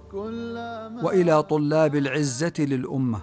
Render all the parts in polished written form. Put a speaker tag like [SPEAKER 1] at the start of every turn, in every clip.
[SPEAKER 1] وإلى طلاب العزة للأمة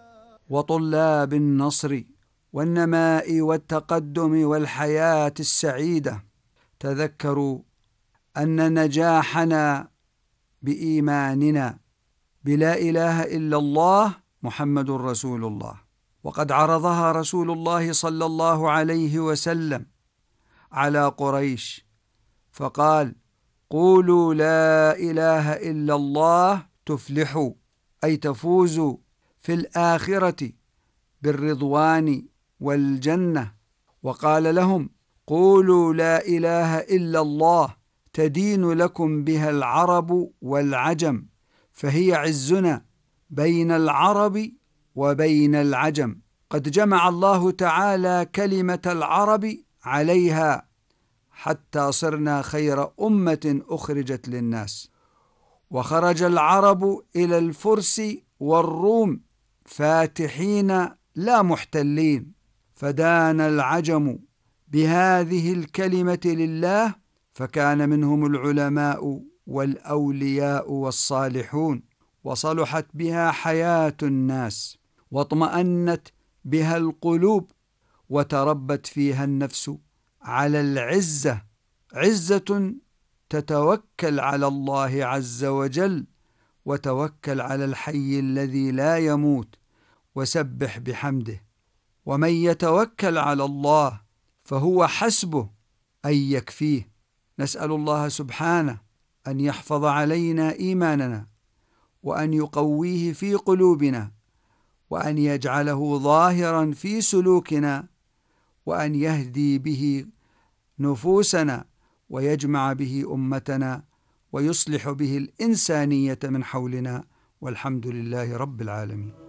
[SPEAKER 1] وطلاب النصر والنماء والتقدم والحياة السعيدة: تذكروا أن نجاحنا بإيماننا بلا إله إلا الله محمد رسول الله، وقد عرضها رسول الله صلى الله عليه وسلم على قريش فقال: قولوا لا إله إلا الله تفلحوا، أي تفوزوا في الآخرة بالرضوان والجنة. وقال لهم: قولوا لا إله إلا الله تدين لكم بها العرب والعجم، فهي عزنا بين العرب وبين العجم. قد جمع الله تعالى كلمة العرب عليها حتى صرنا خير أمة أخرجت للناس، وخرج العرب إلى الفرس والروم فاتحين لا محتلين، فدان العجم بهذه الكلمة لله، فكان منهم العلماء والأولياء والصالحون، وصلحت بها حياة الناس، واطمأنت بها القلوب، وتربت فيها النفس على العزة، عزة تتوكل على الله عز وجل، وتوكل على الحي الذي لا يموت، وسبح بحمده. ومن يتوكل على الله فهو حسبه أي يكفيه. نسأل الله سبحانه أن يحفظ علينا إيماننا، وأن يقويه في قلوبنا، وأن يجعله ظاهرا في سلوكنا، وأن يهدي به نفوسنا، ويجمع به أمتنا، ويصلح به الإنسانية من حولنا، والحمد لله رب العالمين.